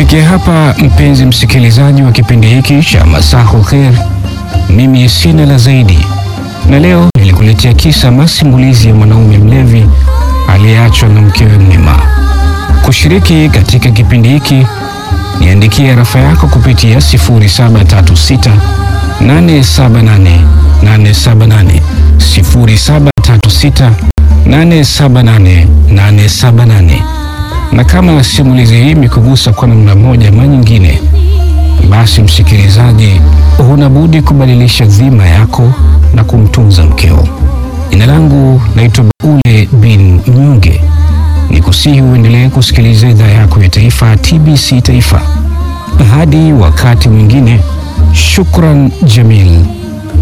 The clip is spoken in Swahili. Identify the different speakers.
Speaker 1: Kufikia hapa, mpenzi msikilizaji wa kipindi hiki cha Masahul Khair, mimi sina la zaidi, na leo nilikuletea kisa masimulizi ya mwanaume mlevi aliyeachwa na mkewe mwema. Kushiriki katika kipindi hiki, niandikie rafa yako kupitia 0736 878 878, 0736 878 878. Na kama simulizi hii imekugusa kwa namna moja ama nyingine, basi msikilizaji, huna budi kubadilisha dhima yako na kumtunza mkeo. Jina langu naitwa Baule bin Mnyonge. Nikusihi uendelee kusikiliza idhaa yako ya taifa TBC Taifa. Hadi wakati mwingine, shukran jamil.